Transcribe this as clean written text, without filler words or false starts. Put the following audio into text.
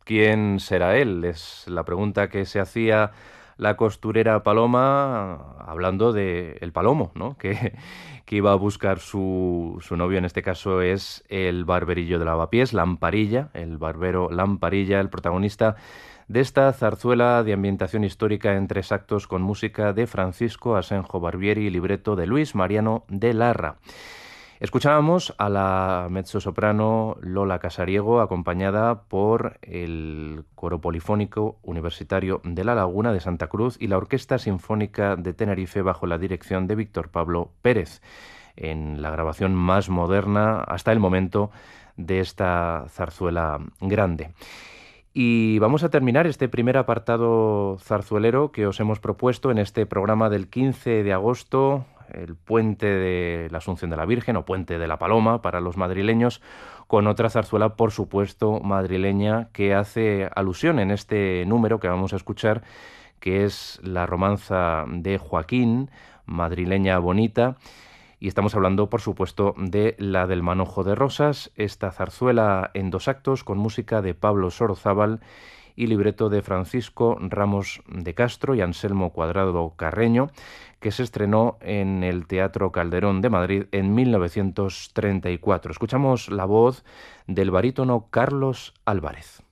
¿quién será él? Es la pregunta que se hacía la costurera Paloma hablando de el Palomo, ¿no? Que iba a buscar su novio, en este caso es el barberillo de Lavapiés, Lamparilla, el barbero Lamparilla, el protagonista de esta zarzuela de ambientación histórica en 3 actos con música de Francisco Asenjo Barbieri y libreto de Luis Mariano de Larra. Escuchábamos a la mezzosoprano Lola Casariego, acompañada por el Coro Polifónico Universitario de La Laguna de Santa Cruz y la Orquesta Sinfónica de Tenerife bajo la dirección de Víctor Pablo Pérez, en la grabación más moderna hasta el momento de esta zarzuela grande. Y vamos a terminar este primer apartado zarzuelero que os hemos propuesto en este programa del 15 de agosto, el puente de la Asunción de la Virgen o puente de la Paloma para los madrileños, con otra zarzuela, por supuesto, madrileña que hace alusión en este número que vamos a escuchar, que es la romanza de Joaquín, Madrileña Bonita. Y estamos hablando, por supuesto, de la del Manojo de Rosas, esta zarzuela en 2 actos con música de Pablo Sorozábal y libreto de Francisco Ramos de Castro y Anselmo Cuadrado Carreño, que se estrenó en el Teatro Calderón de Madrid en 1934. Escuchamos la voz del barítono Carlos Álvarez.